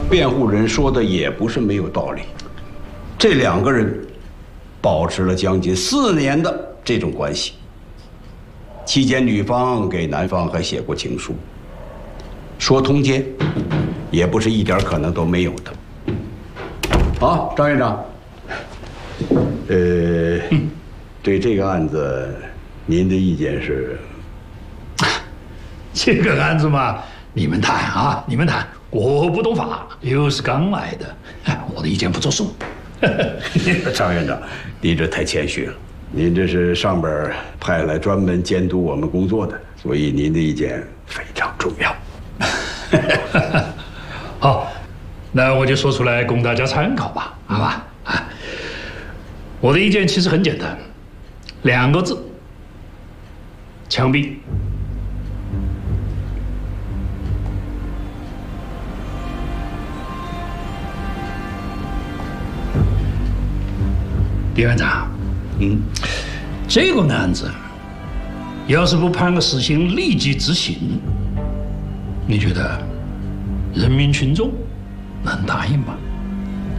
辩护人说的也不是没有道理。这两个人保持了将近4年的这种关系，期间女方给男方还写过情书，说通奸，也不是一点可能都没有的。好，张院长，对这个案子，您的意见是？ 这个案子嘛，你们谈啊，你们谈，我不懂法，又是刚来的，我的意见不作数。 张院长，您这太谦虚了，您这是上边派来专门监督我们工作的，所以您的意见非常重要。 好，那我就说出来供大家参考吧，好吧？我的意见其实很简单，2个字：枪毙。李院长，这个案子要是不判个死刑，立即执行，你觉得人民群众能答应吗？